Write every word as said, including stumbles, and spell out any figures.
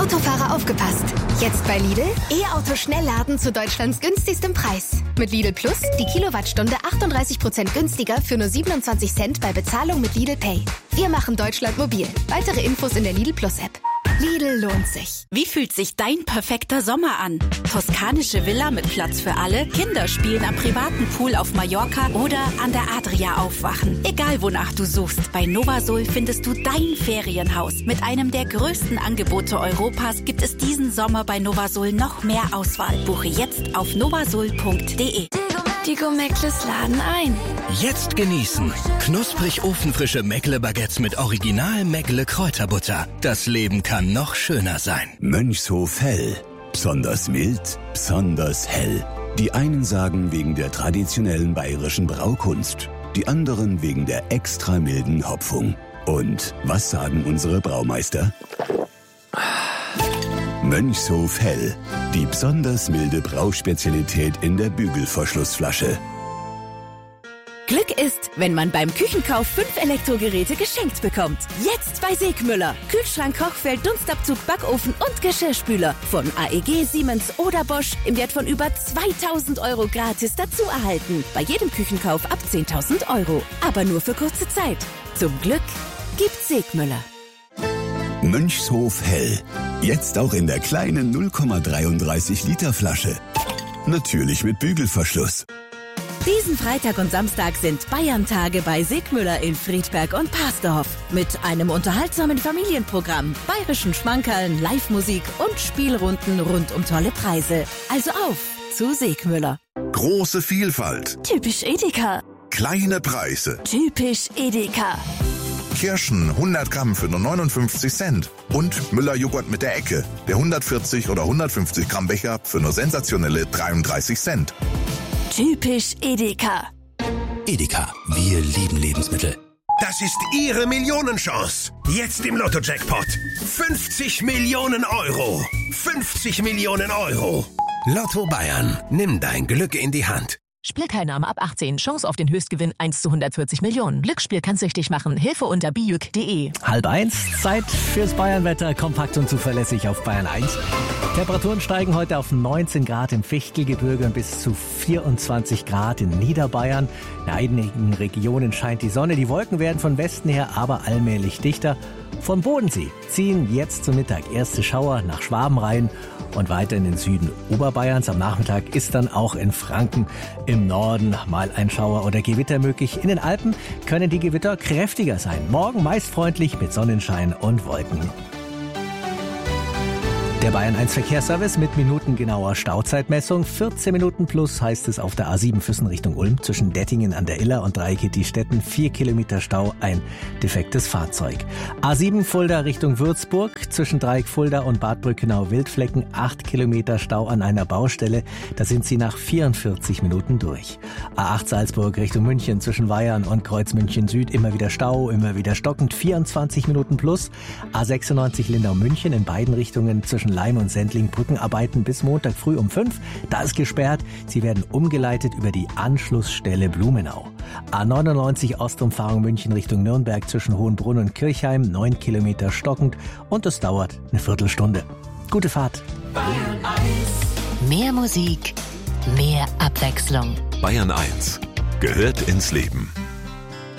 Autofahrer aufgepasst. Jetzt bei Lidl E-Auto Schnellladen zu Deutschlands günstigstem Preis. Mit Lidl Plus die Kilowattstunde achtunddreißig Prozent günstiger für nur siebenundzwanzig Cent bei Bezahlung mit Lidl Pay. Wir machen Deutschland mobil. Weitere Infos in der Lidl Plus App. Lidl lohnt sich. Wie fühlt sich dein perfekter Sommer an? Toskanische Villa mit Platz für alle? Kinder spielen am privaten Pool auf Mallorca oder an der Adria aufwachen? Egal wonach du suchst, bei Novasol findest du dein Ferienhaus. Mit einem der größten Angebote Europas gibt es diesen Sommer bei Novasol noch mehr Auswahl. Buche jetzt auf novasol punkt de. Die Gomeckles laden ein. Jetzt genießen. Knusprig ofenfrische Meckle-Baguettes mit Original Meckle-Kräuterbutter. Das Leben kann noch schöner sein. Mönchshof Hell. Besonders mild, besonders hell. Die einen sagen wegen der traditionellen bayerischen Braukunst. Die anderen wegen der extra milden Hopfung. Und was sagen unsere Braumeister? Mönchshof Hell. Die besonders milde Brauspezialität in der Bügelverschlussflasche. Glück ist, wenn man beim Küchenkauf fünf Elektrogeräte geschenkt bekommt. Jetzt bei Segmüller. Kühlschrank, Kochfeld, Dunstabzug, Backofen und Geschirrspüler. Von A E G, Siemens oder Bosch im Wert von über zweitausend Euro gratis dazu erhalten. Bei jedem Küchenkauf ab zehntausend Euro. Aber nur für kurze Zeit. Zum Glück gibt's Segmüller. Mönchshof Hell. Jetzt auch in der kleinen null Komma dreiunddreißig Liter Flasche. Natürlich mit Bügelverschluss. Diesen Freitag und Samstag sind Bayern-Tage bei Segmüller in Friedberg und Parsdorf. Mit einem unterhaltsamen Familienprogramm, bayerischen Schmankerln, Live-Musik und Spielrunden rund um tolle Preise. Also auf zu Segmüller. Große Vielfalt. Typisch Edeka. Kleine Preise. Typisch Edeka. Kirschen hundert Gramm für nur neunundfünfzig Cent. Und Müller-Joghurt mit der Ecke. Der hundertvierzig oder hundertfünfzig Gramm Becher für nur sensationelle dreiunddreißig Cent. Typisch Edeka. Edeka, wir lieben Lebensmittel. Das ist Ihre Millionenchance. Jetzt im Lotto-Jackpot. fünfzig Millionen Euro. fünfzig Millionen Euro. Lotto Bayern. Nimm dein Glück in die Hand. Spielteilnahme ab achtzehn. Chance auf den Höchstgewinn eins zu hundertvierzig Millionen. Glücksspiel kann süchtig machen. Hilfe unter bijuk punkt de. Halb eins. Zeit fürs Bayernwetter. Kompakt und zuverlässig auf Bayern eins. Temperaturen steigen heute auf neunzehn Grad im Fichtelgebirge und bis zu vierundzwanzig Grad in Niederbayern. In einigen Regionen scheint die Sonne. Die Wolken werden von Westen her aber allmählich dichter. Vom Bodensee ziehen jetzt zum Mittag erste Schauer nach Schwaben rein und weiter in den Süden Oberbayerns. Am Nachmittag ist dann auch in Franken im Norden mal ein Schauer oder Gewitter möglich. In den Alpen können die Gewitter kräftiger sein. Morgen meist freundlich mit Sonnenschein und Wolken. Der Bayern eins Verkehrsservice mit minutengenauer Stauzeitmessung. vierzehn Minuten plus heißt es auf der A sieben Füssen Richtung Ulm zwischen Dettingen an der Iller und Dreikitti-Stetten. vier Kilometer Stau, ein defektes Fahrzeug. A sieben Fulda Richtung Würzburg zwischen Dreieck Fulda und Bad Brückenau-Wildflecken. acht Kilometer Stau an einer Baustelle. Da sind sie nach vierundvierzig Minuten durch. A acht Salzburg Richtung München zwischen Weyern und Kreuz München Süd. Immer wieder Stau, immer wieder stockend. vierundzwanzig Minuten plus. A sechsundneunzig Lindau München in beiden Richtungen zwischen Leim und Sendling Brückenarbeiten bis Montag früh um fünf. Da ist gesperrt. Sie werden umgeleitet über die Anschlussstelle Blumenau. A neunundneunzig Ostumfahrung München Richtung Nürnberg zwischen Hohenbrunn und Kirchheim. neun Kilometer stockend und es dauert eine Viertelstunde. Gute Fahrt. Bayern eins. Mehr Musik, mehr Abwechslung. Bayern eins gehört ins Leben.